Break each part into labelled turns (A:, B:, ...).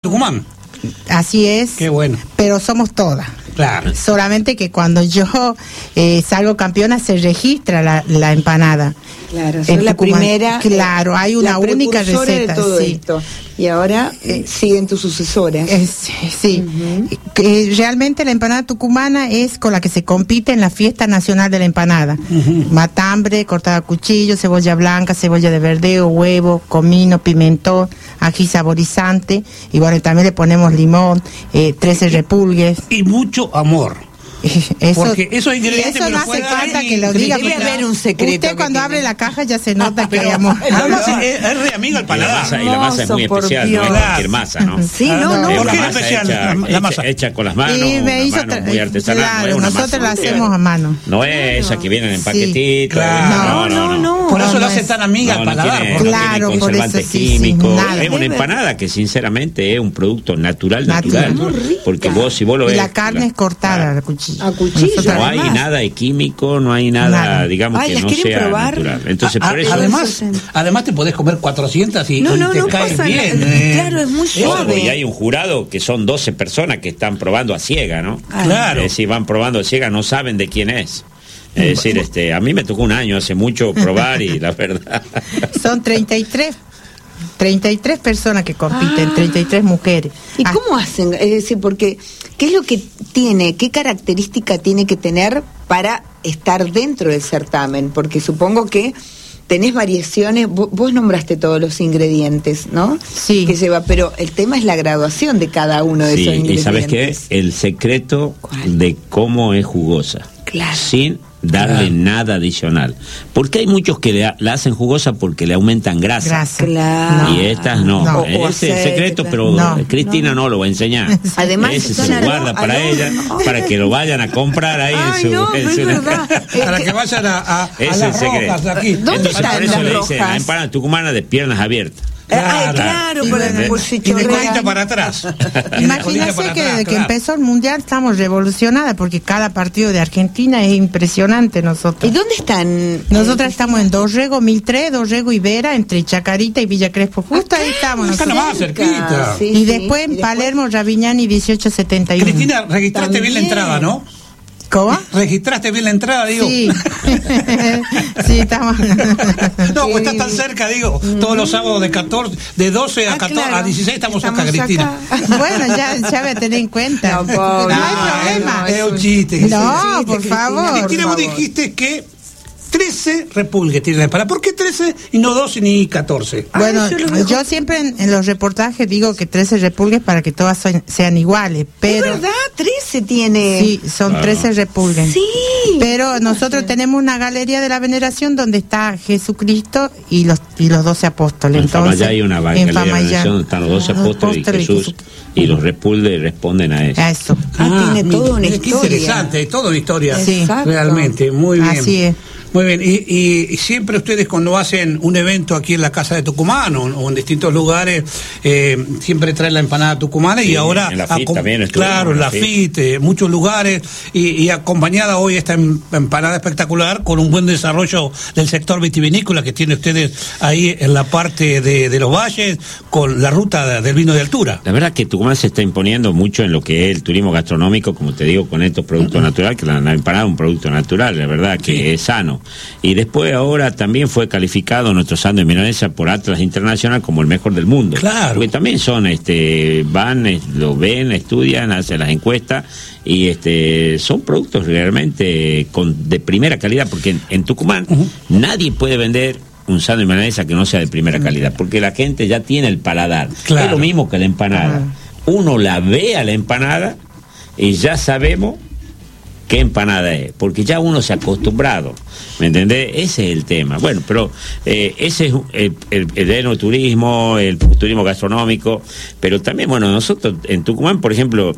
A: Tucumán.
B: Así es.
A: Qué bueno.
B: Pero somos todas.
A: Claro.
B: Solamente que cuando yo salgo campeona se registra la empanada.
C: Claro, es la primera.
B: Claro, hay una única receta.
C: De todo esto. Y ahora siguen tus sucesoras.
B: Sí. Realmente la empanada tucumana es con la que se compite en la fiesta nacional de la empanada. Matambre, cortada a cuchillo, cebolla blanca, cebolla de verdeo, huevo, comino, pimentón, ají saborizante. Y bueno, también le ponemos limón, 13 repulgues.
A: Y mucho amor. Porque esos ingredientes
B: eso no hace falta que lo diga.
C: Debe haber un secreto.
B: Usted cuando abre la caja ya se nota que hay amor.
A: Es re amigo al paladar.
D: Y la masa es muy especial, no es cualquier masa, ¿no?
C: Sí, no.
A: ¿Por qué es
D: especial
A: la masa?
D: Hecha con las manos, una mano muy artesanal.
B: Claro, nosotros la hacemos a mano.
D: No es esa que viene en paquetito.
A: No. Por eso lo hace tan amiga al paladar.
B: Claro,
D: no tiene
B: por eso
D: conservantes químicos. Es una
C: Debe.
D: empanada que sinceramente es un producto natural. Porque si vos lo ves.
B: Y la carne es cortada a cuchillo.
C: A cuchillo.
D: No hay nada de químico, no hay nada, digamos, que no sea natural. Entonces, por eso...
A: Además te podés comer 400 y te cae bien.
C: Claro, es muy suave.
D: Y hay un jurado que son 12 personas que están probando a ciega, ¿no?
A: Claro.
D: Si van probando a ciega, no saben de quién es. Es decir, a mí me tocó un año hace mucho probar y la verdad...
B: Son 33 personas que compiten, 33 mujeres.
C: ¿Y cómo hacen? Es decir, porque ¿qué es lo que tiene, qué característica tiene que tener para estar dentro del certamen? Porque supongo que tenés variaciones, vos nombraste todos los ingredientes, ¿no?
B: Sí.
C: Que lleva, pero el tema es la graduación de cada uno de esos ingredientes.
D: Y ¿sabes qué? El secreto de cómo es jugosa.
C: Claro.
D: Sin darle nada adicional. Porque hay muchos que la hacen jugosa porque le aumentan grasa.
C: Claro.
D: Y estas no. Ese es el secreto, pero Cristina no lo va a enseñar.
C: Además,
D: ese se guarda para ella, para que lo vayan a comprar ahí en su
A: para que vayan a las rojas aquí.
C: ¿Dónde están
D: por eso
C: las
D: le
C: rojas?
D: dicen la empanada tucumana de piernas abiertas.
C: Claro, por el bolsillo.
A: Y de colita para atrás.
B: Imagínense que empezó el mundial, estamos revolucionadas porque cada partido de Argentina es impresionante nosotros.
C: ¿Y dónde están?
B: Nosotras estamos en Dorrego 1003, Dorrego y Vera, entre Chacarita y Villa Crespo, justo ahí estamos.
A: Acá nomás, cerquita.
B: Y después en Palermo, Raviñani 1871.
A: Cristina, registraste bien la entrada, ¿no?
B: ¿Cómo?
A: ¿Registraste bien la entrada, digo?
B: Sí. Sí, estamos.
A: No, pues está tan cerca, digo. Todos los sábados de 12 a 14, a 16 estamos acá, Cristina.
B: Bueno, ya voy a tener en cuenta. No hay problema.
A: Es un chiste.
B: No, por favor.
A: Cristina, vos dijiste que 13 repulgues tiene la empanada. ¿Por qué 13 y no 12 ni 14?
B: Bueno, yo siempre en los reportajes digo que 13 repulgues para que todas sean iguales, pero...
C: ¿Es verdad? 13 tiene...
B: Sí, son 13 repulgues.
C: Sí.
B: Pero nosotros tenemos una galería de la veneración donde está Jesucristo y los 12 apóstoles.
D: En Famayá hay una galería de la veneración donde están los 12 apóstoles y Jesús, y los repulgues responden a eso.
B: A eso.
C: Tiene toda una historia.
A: Qué interesante, toda una historia.
B: Sí.
A: Realmente, muy bien.
B: Así es.
A: Muy bien, y siempre ustedes cuando hacen un evento aquí en la Casa de Tucumán o en distintos lugares, siempre traen la empanada tucumana y ahora...
D: En la FIT también
A: claro, en la FIT, muchos lugares, y acompañada hoy esta empanada espectacular con un buen desarrollo del sector vitivinícola que tiene ustedes ahí en la parte de los valles, con la ruta del vino de altura.
D: La verdad que Tucumán se está imponiendo mucho en lo que es el turismo gastronómico, como te digo, con estos productos naturales, que la empanada es un producto natural, la verdad que es sano. Y después ahora también fue calificado nuestro sándwich de milanesa por Atlas Internacional como el mejor del mundo.
A: Claro.
D: Porque también son, van, lo ven, estudian, hacen las encuestas y son productos realmente de primera calidad, porque en Tucumán nadie puede vender un sándwich de milanesa que no sea de primera calidad, porque la gente ya tiene el paladar.
A: Claro.
D: Es lo mismo que la empanada. Uno la ve a la empanada y ya sabemos qué empanada es, porque ya uno se ha acostumbrado, ¿me entendés? Ese es el tema. Bueno, pero ese es el enoturismo, el turismo gastronómico, pero también, bueno, nosotros en Tucumán, por ejemplo,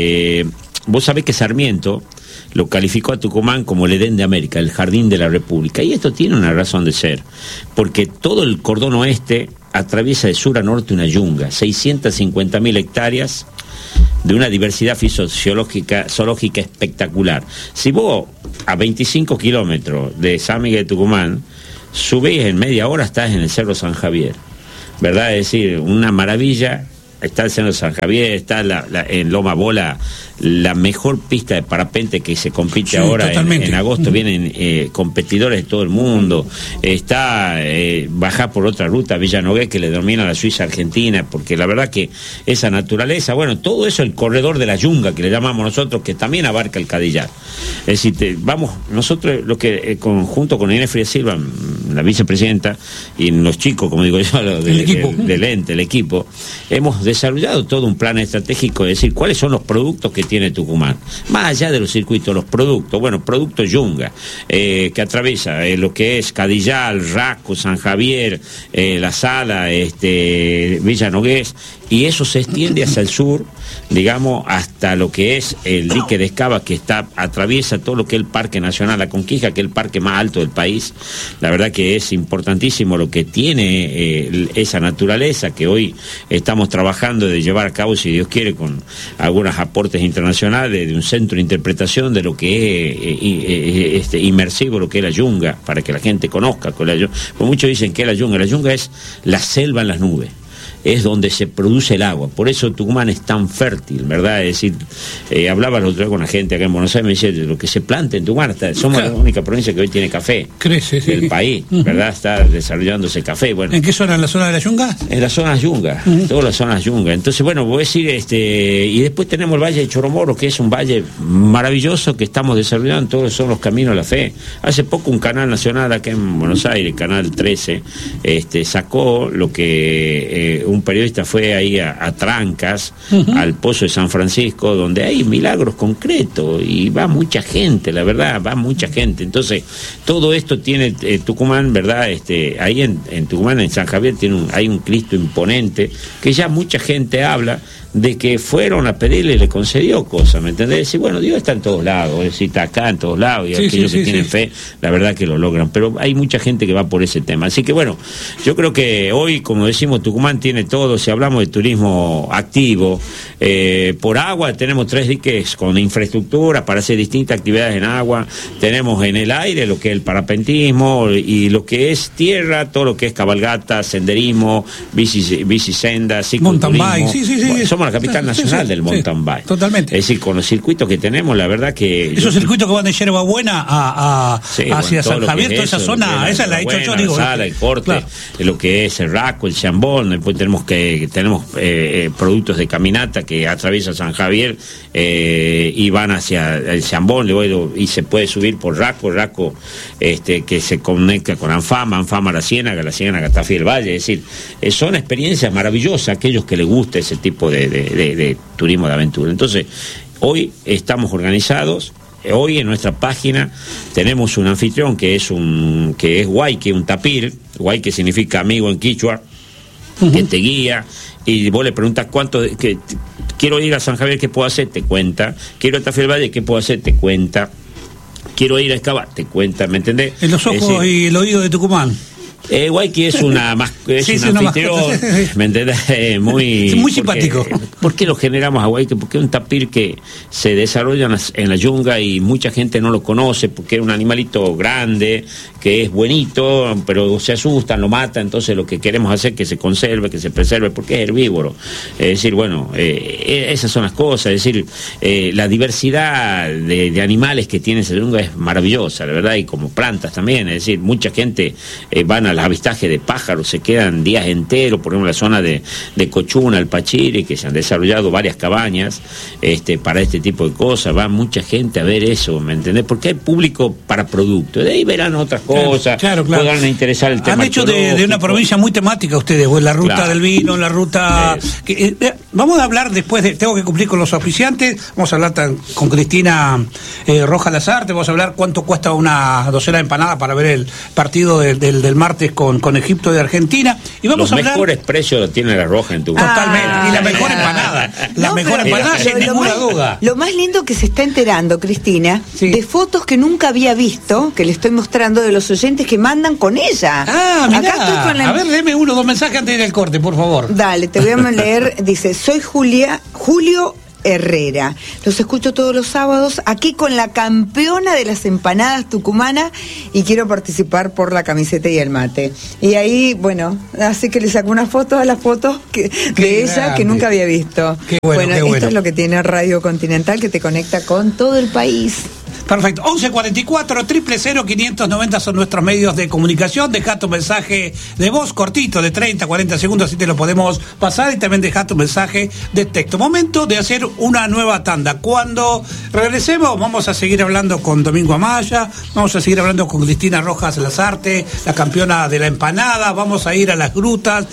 D: vos sabés que Sarmiento lo calificó a Tucumán como el Edén de América, el jardín de la República, y esto tiene una razón de ser, porque todo el cordón oeste atraviesa de sur a norte una yunga, 650.000 hectáreas, de una diversidad zoológica espectacular. Si vos a 25 kilómetros de San Miguel de Tucumán subís en media hora, estás en el Cerro San Javier, ¿verdad? Es decir, una maravilla está el Cerro de San Javier, está en Loma Bola la mejor pista de parapente que se compite ahora en agosto. Vienen competidores de todo el mundo. Está bajar por otra ruta, Villa Nogués, que le domina la Suiza Argentina, porque la verdad que esa naturaleza, bueno, todo eso, el corredor de la Yunga, que le llamamos nosotros, que también abarca el Cadillar. Es decir, vamos, nosotros lo que junto con Inés Frías Silva, la vicepresidenta, y los chicos, como digo yo, del equipo, hemos desarrollado todo un plan estratégico, es decir, cuáles son los productos que tiene Tucumán, más allá de los circuitos, los productos, bueno, productos Yunga, que atraviesa lo que es Cadillar, Rasco, San Javier, La Sala, Villa Nogués, y eso se extiende hacia el sur, digamos, hasta lo que es el dique de Escava, que atraviesa todo lo que es el Parque Nacional La Conquija, que es el parque más alto del país. La verdad que es importantísimo lo que tiene esa naturaleza, que hoy estamos trabajando de llevar a cabo, si Dios quiere, con algunos aportes internacionales, de un centro de interpretación de lo que es inmersivo, lo que es la Yunga, para que la gente conozca. Pues muchos dicen que la Yunga es la selva en las nubes, es donde se produce el agua. Por eso Tucumán es tan fértil, ¿verdad? Es decir, hablaba el otro día con la gente acá en Buenos Aires, me decía, lo que se planta en Tucumán, somos la única provincia que hoy tiene café.
A: Crece, sí.
D: El país, ¿verdad? Está desarrollándose café. Bueno,
A: ¿en qué zona? ¿En la zona de la Yunga?
D: En las zonas Yunga, todas las zonas Yunga. Entonces, bueno, voy a decir, y después tenemos el Valle de Choromoro, que es un valle maravilloso que estamos desarrollando, todos son los caminos de la fe. Hace poco un canal nacional acá en Buenos Aires, Canal 13, sacó lo que un periodista fue ahí a Trancas, al Pozo de San Francisco, donde hay milagros concretos y va mucha gente, la verdad, va mucha gente. Entonces, todo esto tiene Tucumán, ¿verdad? Ahí en Tucumán, en San Javier, hay un Cristo imponente, que ya mucha gente habla de que fueron a pedirle y le concedió cosas, ¿me entendés? Y bueno, Dios está en todos lados, es decir, está acá en todos lados, y aquellos que tienen fe, la verdad que lo logran, pero hay mucha gente que va por ese tema. Así que bueno, yo creo que hoy, como decimos, Tucumán tiene todo. Si hablamos de turismo activo, por agua tenemos 3 diques con infraestructura para hacer distintas actividades en agua, tenemos en el aire lo que es el parapentismo, y lo que es tierra, todo lo que es cabalgata, senderismo, bicisenda, cicloturismo.
A: Mountain bike,
D: somos la capital nacional del mountain bike.
A: Totalmente.
D: Es decir, con los circuitos que tenemos, la verdad que...
A: Esos circuitos que van de Yerba Buena hacia San Javier, toda esa zona, esa la he hecho yo, digo.
D: La Sala, el Corte, lo que es el Rasco, el Chambón, después tenemos productos de caminata que atraviesan San Javier y van hacia el Chambón, y se puede subir por Rasco, que se conecta con Anfama a la Ciénaga Tafí del Valle. Es decir, son experiencias maravillosas a aquellos que les gusta ese tipo de turismo de aventura. Entonces, hoy estamos organizados. Hoy en nuestra página tenemos un anfitrión que es Huayque, un tapir. Huayque significa amigo en quichua, que te guía, y vos le preguntas quiero ir a San Javier, ¿qué puedo hacer? Te cuenta. Quiero ir a Tafí del Valle, ¿qué puedo hacer? Te cuenta. Quiero ir a Escava, te cuenta, ¿me entendés?
A: En los ojos y el oído de Tucumán.
D: Huayque es un anfitrión, ¿me entendés? Muy
A: simpático.
D: ¿Por qué lo generamos a Huayque? Porque es un tapir que se desarrolla en la Yunga y mucha gente no lo conoce, porque es un animalito grande, que es buenito, pero se asustan, lo matan. Entonces lo que queremos hacer es que se conserve, que se preserve, porque es herbívoro. Es decir, bueno, esas son las cosas. Es decir, la diversidad de animales que tiene esa Yunga es maravillosa, la verdad, y como plantas también. Es decir, mucha gente van al avistaje de pájaros, se quedan días enteros, por ejemplo, en la zona de Cochuna, el Pachiri, que se han desarrollado varias cabañas para este tipo de cosas. Va mucha gente a ver eso, ¿me entendés? Porque hay público para productos, de ahí verán otras cosas,
A: claro.
D: Podrán interesar el tema.
A: Han hecho de una provincia muy temática ustedes, la ruta del vino, la ruta... vamos a hablar después, tengo que cumplir con los oficiantes, vamos a hablar con Cristina Rojas Lazarte, vamos a hablar cuánto cuesta una docena de empanadas para ver el partido del martes con Egipto de Argentina, y vamos a hablar...
D: Los mejores precios los tiene la Roja en Tucumán.
A: Totalmente, y la mejor empanada, mejor empanada sin ninguna duda.
C: Lo más lindo que se está enterando, Cristina, de fotos que nunca había visto, que le estoy mostrando, de los oyentes que mandan con ella.
A: Mirá. Acá estoy con a ver, léeme 1 o 2 mensajes antes de ir al corte, por favor.
C: Dale, te voy a leer. Dice, soy Julio Herrera. Los escucho todos los sábados aquí con la campeona de las empanadas tucumanas y quiero participar por la camiseta y el mate. Y ahí, bueno, así que le saco una foto a las fotos de ella que nunca había visto.
A: Qué bueno, qué
C: esto es lo que tiene Radio Continental, que te conecta con todo el país.
A: Perfecto. 1144 000 590 son nuestros medios de comunicación. Deja tu mensaje de voz cortito, de 30, 40 segundos, así te lo podemos pasar, y también deja tu mensaje de texto. Momento de hacer una nueva tanda. Cuando regresemos vamos a seguir hablando con Domingo Amaya, vamos a seguir hablando con Cristina Rojas Lazarte, la campeona de la empanada, vamos a ir a las grutas,